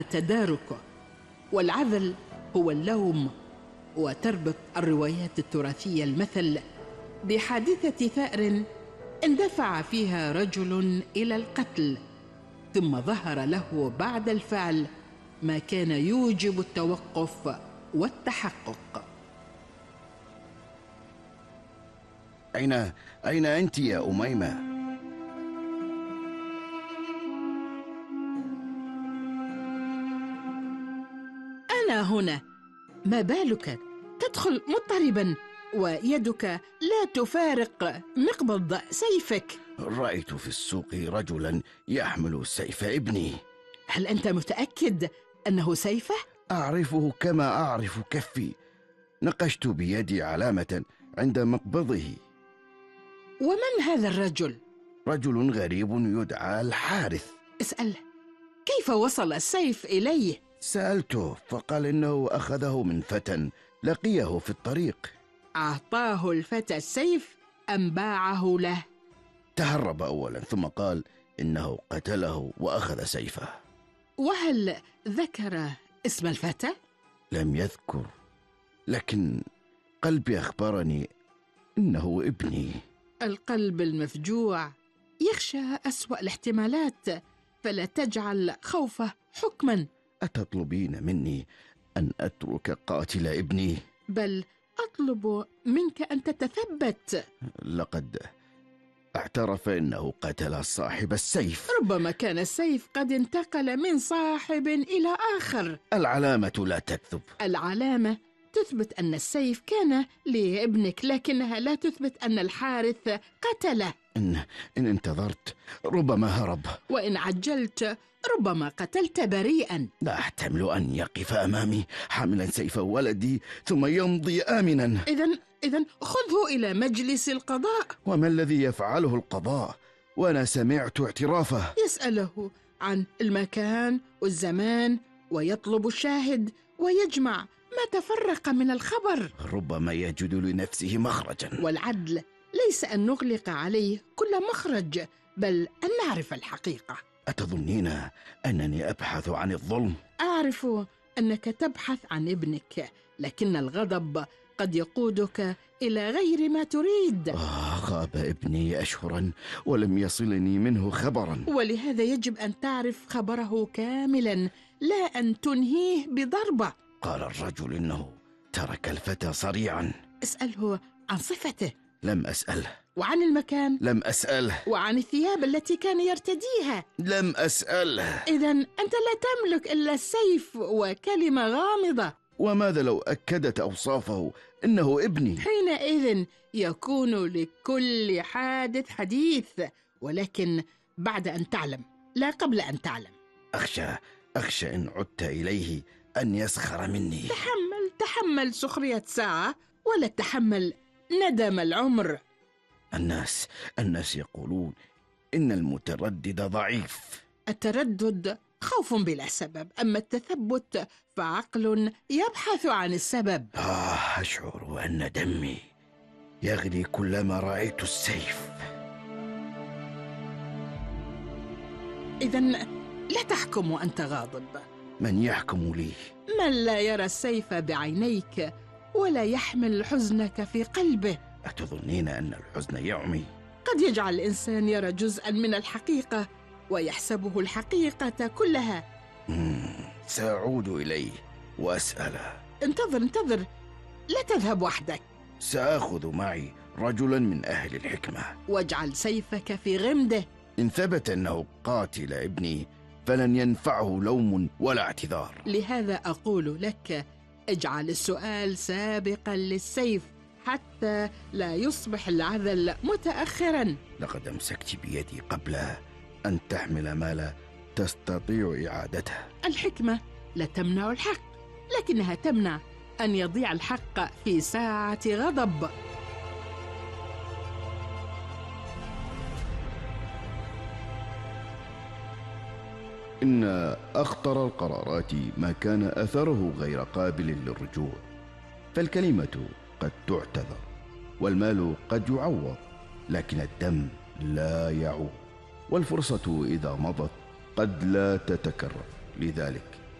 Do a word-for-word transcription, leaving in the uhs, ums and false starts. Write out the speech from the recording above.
التدارك، والعذل هو اللوم. وتربط الروايات التراثية المثل بحادثة ثأر اندفع فيها رجل إلى القتل، ثم ظهر له بعد الفعل ما كان يوجب التوقف والتحقق. أين أين أنت يا أميمة؟ أنا هنا. ما بالك تدخل مضطربا ويدك لا تفارق مقبض سيفك؟ رأيت في السوق رجلا يحمل سيف ابني. هل أنت متأكد أنه سيفه؟ أعرفه كما أعرف كفي، نقشت بيدي علامة عند مقبضه. ومن هذا الرجل؟ رجل غريب يدعى الحارث. اسأله كيف وصل السيف إليه؟ سألته فقال إنه أخذه من فتى لقيه في الطريق. أعطاه الفتى السيف أم باعه له؟ تهرب أولا ثم قال إنه قتله وأخذ سيفه. وهل ذكر اسم الفتى؟ لم يذكر، لكن قلبي أخبرني إنه ابني. القلب المفجوع يخشى أسوأ الاحتمالات، فلا تجعل خوفه حكما. أتطلبين مني أن أترك قاتل ابني؟ بل أطلب منك أن تتثبت. لقد اعترف إنه قتل صاحب السيف. ربما كان السيف قد انتقل من صاحب إلى آخر. العلامة لا تكذب. العلامة تثبت أن السيف كان لابنك، لكنها لا تثبت أن الحارث قتله. إن, إن انتظرت ربما هرب، وإن عجلت ربما قتلت بريئا. لا أحتمل أن يقف أمامي حاملا سيف ولدي ثم يمضي آمنا. إذن إذن خذه إلى مجلس القضاء. وما الذي يفعله القضاء وأنا سمعت اعترافه؟ يسأله عن المكان والزمان ويطلب الشاهد ويجمع ما تفرق من الخبر. ربما يجد لنفسه مخرجا. والعدل ليس أن نغلق عليه كل مخرج، بل أن نعرف الحقيقة. أتظنين أنني أبحث عن الظلم؟ أعرف أنك تبحث عن ابنك، لكن الغضب قد يقودك إلى غير ما تريد. آه، غاب ابني أشهرا ولم يصلني منه خبرا، ولهذا يجب أن تعرف خبره كاملا، لا أن تنهيه بضربة. قال الرجل إنه ترك الفتى صريعا. اسأله عن صفته. لم أسأله. وعن المكان. لم أسأله. وعن الثياب التي كان يرتديها. لم أسأله. إذن أنت لا تملك إلا السيف وكلمة غامضة. وماذا لو أكدت أوصافه إنه ابني؟ حينئذ يكون لكل حادث حديث، ولكن بعد أن تعلم لا قبل أن تعلم. أخشى أخشى إن عدت إليه أن يسخر مني. تحمل تحمل سخرية ساعة ولا تحمل ندم العمر. الناس الناس يقولون إن المتردد ضعيف. التردد خوف بلا سبب، أما التثبت فعقل يبحث عن السبب. آه، أشعر أن دمي يغلي كلما رأيت السيف. إذن لا تحكم وأنت غاضب. من يحكم لي؟ من لا يرى السيف بعينيك ولا يحمل حزنك في قلبه. أتظنين أن الحزن يعمي؟ قد يجعل الإنسان يرى جزءا من الحقيقة ويحسبه الحقيقة كلها. سأعود إليه وأسأله. انتظر انتظر، لا تذهب وحدك. سأخذ معي رجلا من أهل الحكمة. واجعل سيفك في غمده. إن ثبت أنه قاتل ابني فلن ينفعه لوم ولا اعتذار. لهذا أقول لك اجعل السؤال سابقا للسيف حتى لا يصبح العذل متأخرا. لقد أمسكت بيدي قبل أن تحمل ما لا تستطيع إعادته. الحكمة لا تمنع الحق، لكنها تمنع أن يضيع الحق في ساعة غضب. إن أخطر القرارات ما كان أثره غير قابل للرجوع، فالكلمة قد تعتذر والمال قد يعوض، لكن الدم لا يعود، والفرصة إذا مضت قد لا تتكرر. لذلك